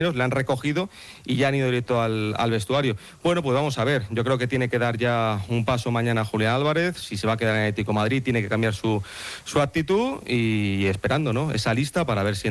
le han recogido y ya han ido directo al vestuario. Bueno, pues vamos a ver, yo creo que tiene que dar ya un paso mañana Julián Álvarez, si se va a quedar en Atlético de Madrid tiene que cambiar su actitud y esperando, ¿no?, esa lista para ver si